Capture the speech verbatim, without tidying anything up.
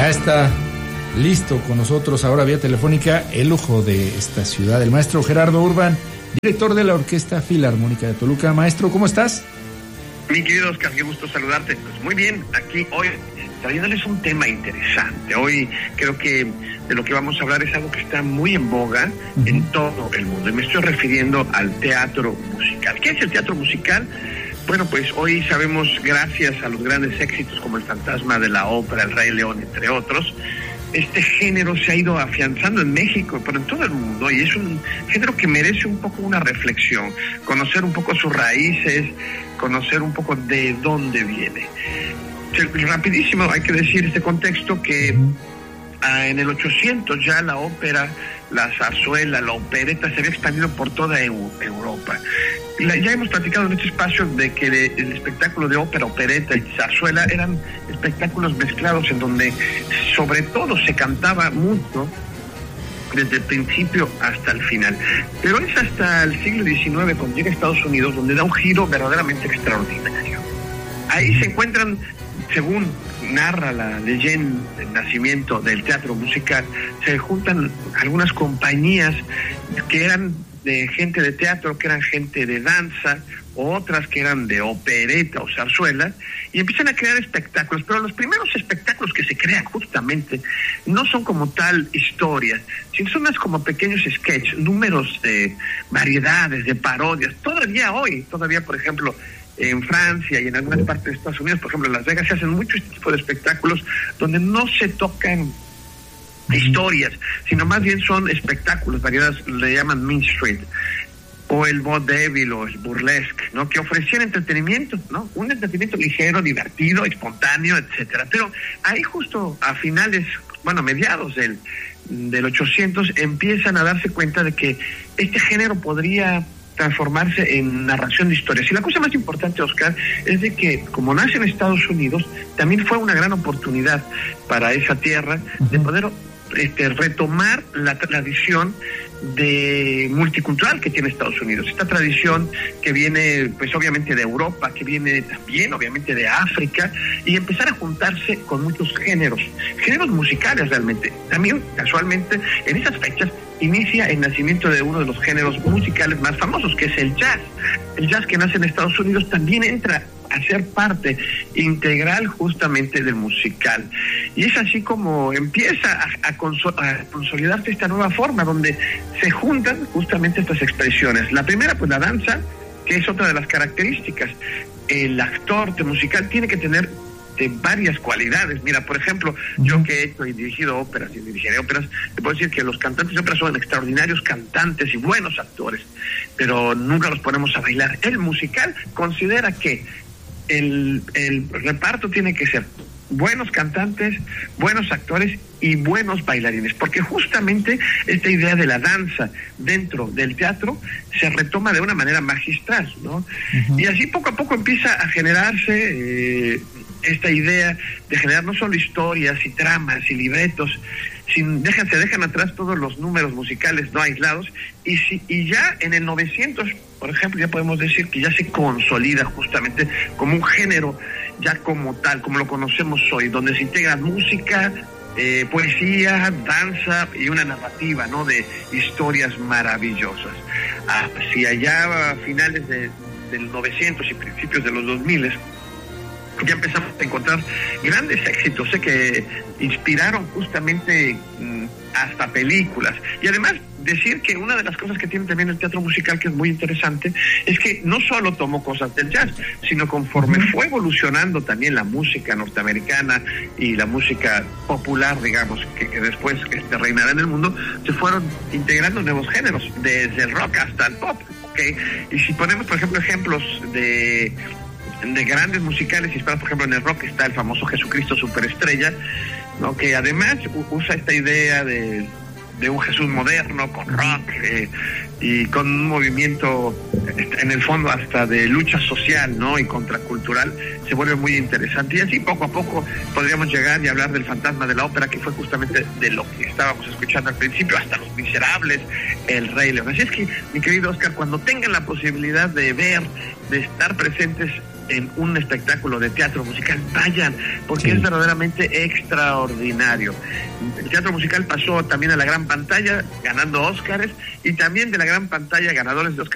Ya está listo con nosotros ahora vía telefónica el lujo de esta ciudad, el maestro Gerardo Urban, director de la Orquesta Filarmónica de Toluca. Maestro, ¿cómo estás? Mi querido Oscar, qué gusto saludarte. Pues muy bien, aquí hoy trayéndoles un tema interesante. Hoy creo que de lo que vamos a hablar es algo que está muy en boga uh-huh. en todo el mundo. Y me estoy refiriendo al teatro musical. ¿Qué es el teatro musical? Bueno, pues hoy sabemos, gracias a los grandes éxitos como El Fantasma de la Ópera, El Rey León, entre otros, este género se ha ido afianzando en México, pero en todo el mundo, y es un género que merece un poco una reflexión, conocer un poco sus raíces, conocer un poco de dónde viene. Rapidísimo, hay que decir este contexto que ah, en el ochocientos ya la ópera, la zarzuela, la opereta se había expandido por toda Europa. La, ya hemos platicado en este espacio de que de, el espectáculo de ópera, opereta y zarzuela eran espectáculos mezclados en donde sobre todo se cantaba mucho desde el principio hasta el final. Pero es hasta el siglo diecinueve, cuando llega a Estados Unidos, donde da un giro verdaderamente extraordinario. Ahí se encuentran, según narra la leyenda del nacimiento del teatro musical, se juntan algunas compañías que eran de gente de teatro, que eran gente de danza, otras que eran de opereta o zarzuela, y empiezan a crear espectáculos. Pero los primeros espectáculos que se crean justamente no son como tal historias, sino son más como pequeños sketches, números de variedades, de parodias. Todavía hoy, todavía por ejemplo, en Francia y en algunas partes de Estados Unidos, por ejemplo en Las Vegas, se hacen mucho este tipo de espectáculos donde no se tocan historias, sino más bien son espectáculos, variedades, le llaman Mean Street, o el vaudeville o el burlesque, ¿no? Que ofrecían entretenimiento, ¿no? Un entretenimiento ligero, divertido, espontáneo, etcétera. Pero ahí justo a finales, bueno, a mediados del, del ochocientos, empiezan a darse cuenta de que este género podría transformarse en narración de historias. Y la cosa más importante, Oscar, es de que como nace en Estados Unidos, también fue una gran oportunidad para esa tierra de poder este, retomar la tradición de multicultural que tiene Estados Unidos, esta tradición que viene pues obviamente de Europa, que viene también obviamente de África, y empezar a juntarse con muchos géneros, géneros musicales realmente. También casualmente en esas fechas inicia el nacimiento de uno de los géneros musicales más famosos, que es el jazz. El jazz, que nace en Estados Unidos, también entra a ser parte integral justamente del musical. Y es así como empieza a, a, consol- a consolidarse esta nueva forma, donde se juntan justamente estas expresiones. La primera, pues la danza, que es otra de las características. El actor de musical tiene que tener de varias cualidades. Mira, por ejemplo, yo que he hecho y dirigido óperas y dirigiré óperas, te puedo decir que los cantantes de ópera son extraordinarios cantantes y buenos actores, pero nunca los ponemos a bailar. El musical considera que el, el reparto tiene que ser buenos cantantes, buenos actores y buenos bailarines, porque justamente esta idea de la danza dentro del teatro se retoma de una manera magistral, ¿no? Uh-huh. Y así poco a poco empieza a generarse eh, esta idea de generar no solo historias y tramas y libretos, sin, dejan, se dejan atrás todos los números musicales no aislados, y, si, y ya en el novecientos, por ejemplo, ya podemos decir que ya se consolida justamente como un género, ya como tal, como lo conocemos hoy, donde se integra música, eh, poesía, danza y una narrativa, ¿no?, de historias maravillosas. Hacia allá a finales de, del novecientos y principios de los dos mil, ya empezamos a encontrar grandes éxitos, ¿eh?, que inspiraron justamente mmm, hasta películas. Y además decir que una de las cosas que tiene también el teatro musical, que es muy interesante, es que no solo tomó cosas del jazz, sino conforme fue evolucionando también la música norteamericana y la música popular, digamos, que, que después este, reinará en el mundo, se fueron integrando nuevos géneros, desde el rock hasta el pop, ¿okay? Y si ponemos, por ejemplo, ejemplos de de grandes musicales hispanos, por ejemplo en el rock está el famoso Jesucristo Superestrella, ¿no?, que además usa esta idea de, de un Jesús moderno con rock eh, y con un movimiento en el fondo hasta de lucha social, ¿no?, y contracultural. Se vuelve muy interesante, y así poco a poco podríamos llegar y hablar del Fantasma de la Ópera, que fue justamente de lo que estábamos escuchando al principio, hasta Los Miserables, El Rey León. Así es que, mi querido Oscar, cuando tengan la posibilidad de ver, de estar presentes en un espectáculo de teatro musical, vayan, porque sí. es verdaderamente extraordinario. El teatro musical pasó también a la gran pantalla, ganando Óscares, y también de la gran pantalla, ganadores de Óscar